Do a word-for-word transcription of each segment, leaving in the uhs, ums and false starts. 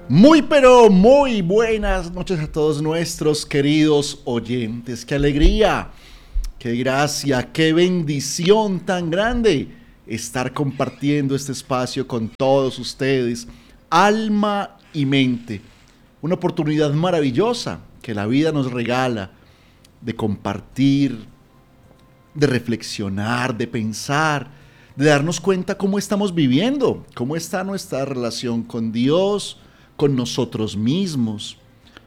Muy pero muy buenas noches a todos nuestros queridos oyentes. Qué alegría, qué gracia, qué bendición tan grande estar compartiendo este espacio con todos ustedes, alma y mente. Una oportunidad maravillosa que la vida nos regala de compartir, de reflexionar, de pensar, de darnos cuenta cómo estamos viviendo, cómo está nuestra relación con Dios, con nosotros mismos.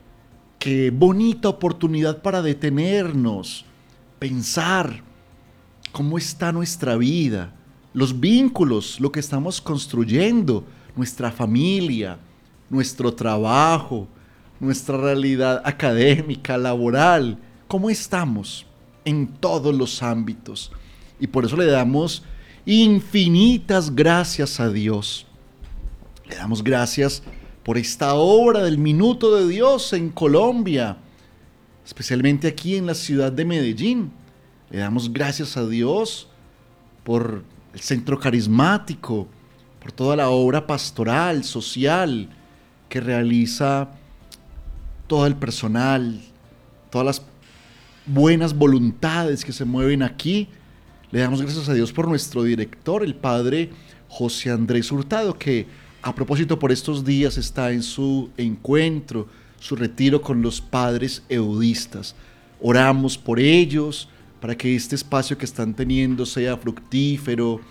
Qué bonita oportunidad para detenernos, pensar cómo está nuestra vida, los vínculos, lo que estamos construyendo, nuestra familia, nuestro trabajo, nuestra realidad académica, laboral, cómo estamos en todos los ámbitos. Y por eso le damos infinitas gracias a Dios. Le damos gracias por esta obra del Minuto de Dios en Colombia, especialmente aquí en la ciudad de Medellín. Le damos gracias a Dios por el centro carismático, por toda la obra pastoral, social que realiza todo el personal, todas las buenas voluntades que se mueven aquí. Le damos gracias a Dios por nuestro director, el padre José Andrés Hurtado, que a propósito por estos días está en su encuentro, su retiro con los padres eudistas. Oramos por ellos, para que este espacio que están teniendo sea fructífero,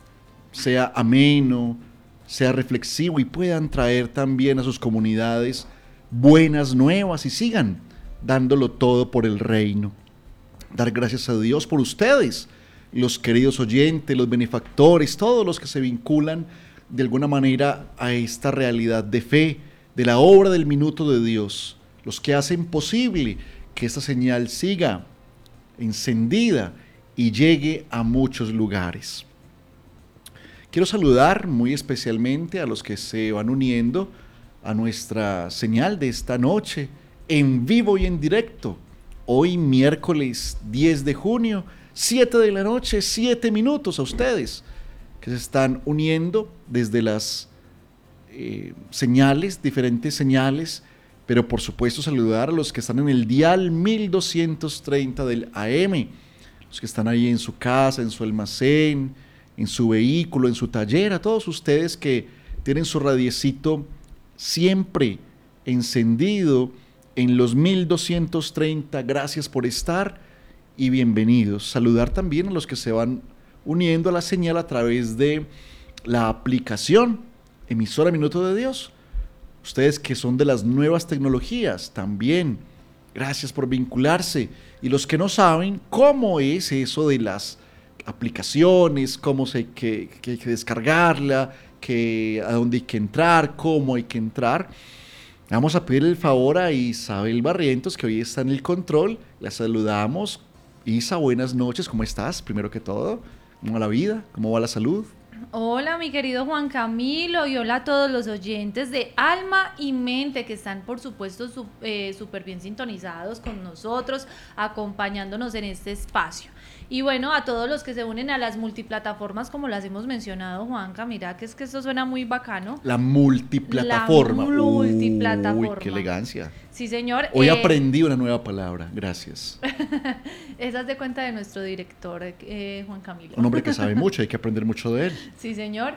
sea ameno, sea reflexivo y puedan traer también a sus comunidades buenas nuevas y sigan dándolo todo por el reino. Dar gracias a Dios por ustedes, los queridos oyentes, los benefactores, todos los que se vinculan de alguna manera a esta realidad de fe, de la obra del Minuto de Dios, los que hacen posible que esta señal siga encendida y llegue a muchos lugares. Quiero saludar muy especialmente a los que se van uniendo a nuestra señal de esta noche, en vivo y en directo, hoy miércoles diez de junio, siete de la noche, siete minutos a ustedes que se están uniendo desde las eh, señales, diferentes señales, pero por supuesto saludar a los que están en el dial mil doscientos treinta del A M, los que están ahí en su casa, en su almacén, en su vehículo, en su taller, a todos ustedes que tienen su radiecito siempre encendido en los mil doscientos treinta, gracias por estar y bienvenidos. Saludar también a los que se van uniendo a la señal a través de la aplicación Emisora Minuto de Dios. Ustedes que son de las nuevas tecnologías, también gracias por vincularse. Y los que no saben cómo es eso de las aplicaciones, cómo se, que, que hay que descargarla, que, a dónde hay que entrar, cómo hay que entrar. Vamos a pedir el favor a Isabel Barrientos, que hoy está en el control. La saludamos. Isa, buenas noches, ¿cómo estás? Primero que todo, ¿cómo va la vida? ¿Cómo va la salud? Hola, mi querido Juan Camilo, y hola a todos los oyentes de Alma y Mente que están, por supuesto, súper eh, super bien sintonizados con nosotros, acompañándonos en este espacio. Y bueno, a todos los que se unen a las multiplataformas, como las hemos mencionado, Juanca, mira que es que esto suena muy bacano. La multiplataforma. La multiplataforma. Uy, qué elegancia. Sí, señor. Hoy eh, aprendí una nueva palabra, gracias. Esa es de cuenta de nuestro director, eh, Juan Camilo. Un hombre que sabe mucho, hay que aprender mucho de él. Sí, señor.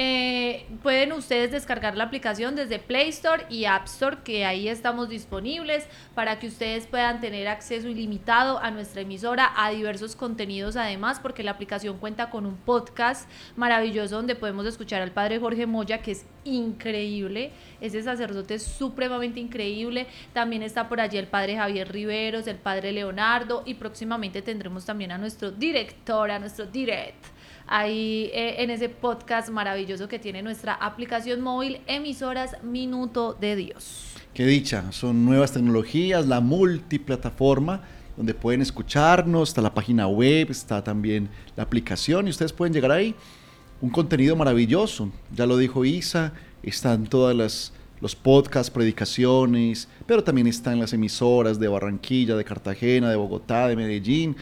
Eh, pueden ustedes descargar la aplicación desde Play Store y App Store, que ahí estamos disponibles para que ustedes puedan tener acceso ilimitado a nuestra emisora, a diversos contenidos además, porque la aplicación cuenta con un podcast maravilloso donde podemos escuchar al padre Jorge Moya, que es increíble, ese sacerdote es supremamente increíble. También está por allí el padre Javier Riveros, el padre Leonardo, y próximamente tendremos también a nuestro director, a nuestro direct, ahí eh, en ese podcast maravilloso que tiene nuestra aplicación móvil Emisoras Minuto de Dios. Qué dicha, son nuevas tecnologías, la multiplataforma donde pueden escucharnos, está la página web, está también la aplicación y ustedes pueden llegar ahí. Un contenido maravilloso, ya lo dijo Isa, están todas las los podcasts, predicaciones, pero también están las emisoras de Barranquilla, de Cartagena, de Bogotá, de Medellín,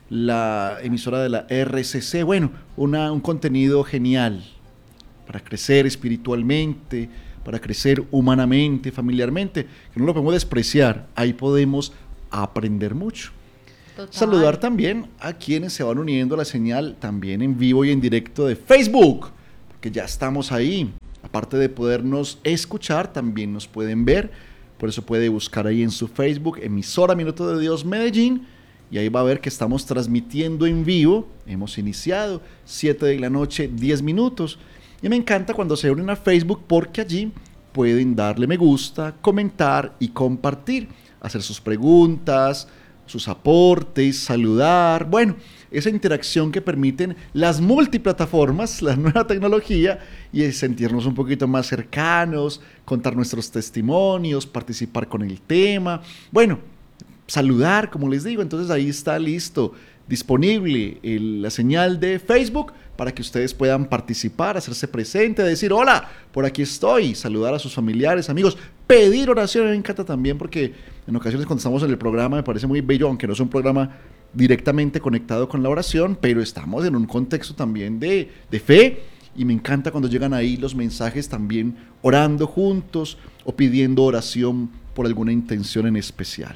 la emisora de la R C C, bueno, una, un contenido genial para crecer espiritualmente, para crecer humanamente, familiarmente, que no lo podemos despreciar, ahí podemos aprender mucho. Total. Saludar también a quienes se van uniendo a la señal también en vivo y en directo de Facebook, porque ya estamos ahí. Aparte de podernos escuchar, también nos pueden ver, por eso puede buscar ahí en su Facebook, emisora Minuto de Dios Medellín, y ahí va a ver que estamos transmitiendo en vivo. Hemos iniciado, siete de la noche, diez minutos, y me encanta cuando se unen a Facebook porque allí pueden darle me gusta, comentar y compartir, hacer sus preguntas, sus aportes, saludar, bueno, esa interacción que permiten las multiplataformas, la nueva tecnología, y sentirnos un poquito más cercanos, contar nuestros testimonios, participar con el tema, bueno, saludar, como les digo. Entonces ahí está listo, disponible el, la señal de Facebook para que ustedes puedan participar, hacerse presente, decir hola, por aquí estoy, saludar a sus familiares, amigos, pedir oración. Me encanta también porque en ocasiones cuando estamos en el programa me parece muy bello, aunque no es un programa directamente conectado con la oración, pero estamos en un contexto también de, de fe, y me encanta cuando llegan ahí los mensajes también orando juntos o pidiendo oración por alguna intención en especial.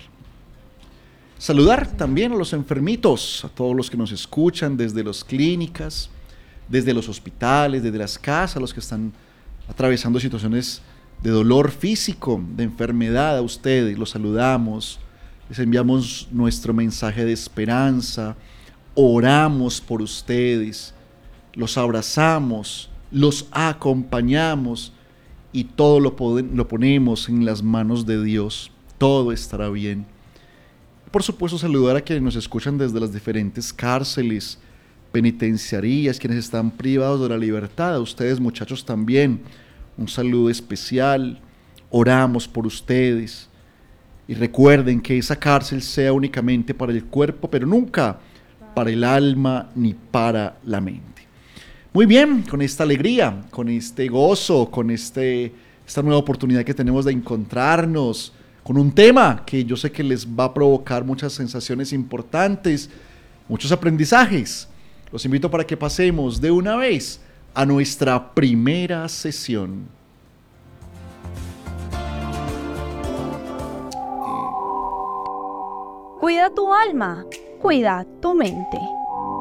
Saludar también a los enfermitos, a todos los que nos escuchan desde las clínicas, desde los hospitales, desde las casas, los que están atravesando situaciones de dolor físico, de enfermedad. A ustedes los saludamos, les enviamos nuestro mensaje de esperanza, oramos por ustedes, los abrazamos, los acompañamos y todo lo, lo ponemos en las manos de Dios. Todo estará bien. Por supuesto, saludar a quienes nos escuchan desde las diferentes cárceles, penitenciarías, quienes están privados de la libertad. A ustedes, muchachos, también un saludo especial. Oramos por ustedes. Y recuerden que esa cárcel sea únicamente para el cuerpo, pero nunca para el alma ni para la mente. Muy bien, con esta alegría, con este gozo, con este, esta nueva oportunidad que tenemos de encontrarnos, con un tema que yo sé que les va a provocar muchas sensaciones importantes, muchos aprendizajes. Los invito para que pasemos de una vez a nuestra primera sesión. Cuida tu alma, cuida tu mente.